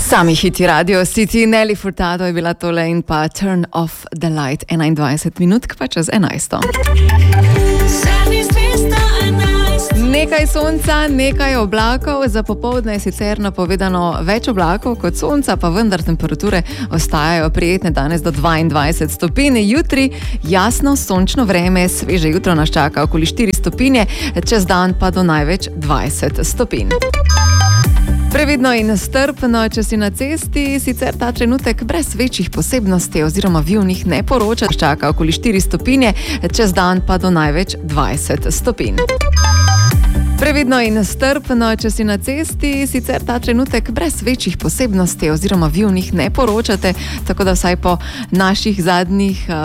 Sami hiti Radio City, Nelly Furtado je bila tole in pa Turn Off the Light, 21 minutk pa čez 11. Nekaj sonca, nekaj oblakov, za popoldne je sicer napovedano več oblakov kot sonca, pa vendar temperature ostajajo prijetne, danes do 22 stopinj, jutri jasno sončno vreme, sveže jutro nas čaka okoli 4 stopinje, čez dan pa do največ 20 stopinj. Previdno in strpno, če si na cesti, sicer ta trenutek brez večjih posebnosti oziroma vi v njih ne poroča, čaka okoli 4 stopinje, čez dan pa do največ 20 stopinj. Previdno in strpno, če si na cesti, sicer ta trenutek brez večjih posebnosti oziroma vi v njih ne poročate, tako da vsaj po naših zadnjih